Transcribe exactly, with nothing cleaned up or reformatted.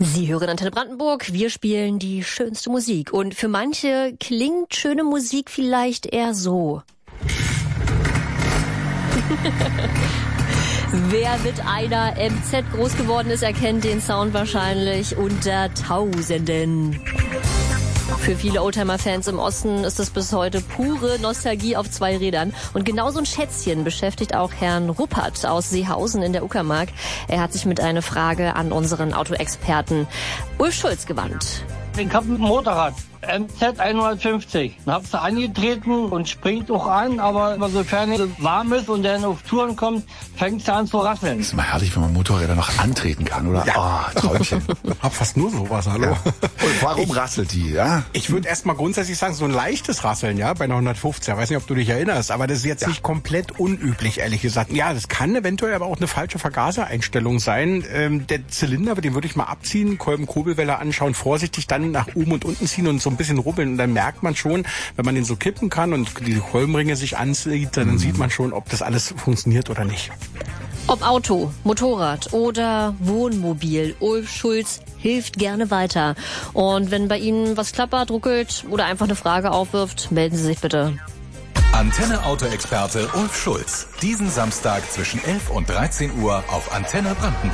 Sie hören Antenne Brandenburg, wir spielen die schönste Musik. Und für manche klingt schöne Musik vielleicht eher so. Wer mit einer M Z groß geworden ist, erkennt den Sound wahrscheinlich unter Tausenden. Für viele Oldtimer-Fans im Osten ist es bis heute pure Nostalgie auf zwei Rädern. Und genau so ein Schätzchen beschäftigt auch Herrn Ruppert aus Seehausen in der Uckermark. Er hat sich mit einer Frage an unseren Autoexperten Ulf Schulz gewandt. Ich habe ein Motorrad, M Z hundertfünfzig. Dann hab's da angetreten und springt auch an, aber sofern es warm ist und dann auf Touren kommt, fängt es an zu rasseln. Das ist mal herrlich, wenn man Motorräder noch antreten kann, oder? Ja. Oh, Träumchen. Hab fast nur sowas, hallo. Ja. Und warum ich, rasselt die, ja? Ich würde erst mal grundsätzlich sagen, so ein leichtes Rasseln, ja, bei einer hundertfünfzig. Ich weiß nicht, ob du dich erinnerst, aber das ist jetzt ja. nicht komplett unüblich, ehrlich gesagt. Ja, das kann eventuell aber auch eine falsche Vergasereinstellung sein. Ähm, der Zylinder, den würde ich mal abziehen, Kolben, Kurbelwelle anschauen, vorsichtig dann nach oben und unten ziehen und so ein bisschen rubbeln. Und dann merkt man schon, wenn man den so kippen kann und die Kolbenringe sich ansieht, dann mhm. sieht man schon, ob das alles funktioniert oder nicht. Ob Auto, Motorrad oder Wohnmobil, Ulf Schulz hilft gerne weiter. Und wenn bei Ihnen was klappert, ruckelt oder einfach eine Frage aufwirft, melden Sie sich bitte. Antenne Autoexperte Ulf Schulz. Diesen Samstag zwischen elf und dreizehn Uhr auf Antenne Brandenburg.